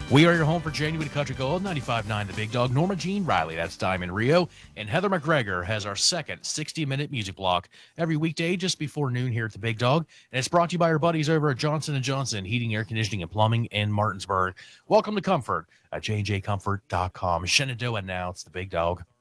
We are your home for Genuine Country Gold, 95.9 The Big Dog. Norma Jean Riley, that's Diamond Rio, and Heather McGregor has our second 60-minute music block every weekday just before noon here at The Big Dog. And it's brought to you by our buddies over at Johnson & Johnson Heating, Air Conditioning, and Plumbing in Martinsburg. Welcome to Comfort at jjcomfort.com. Shenandoah now, it's The Big Dog.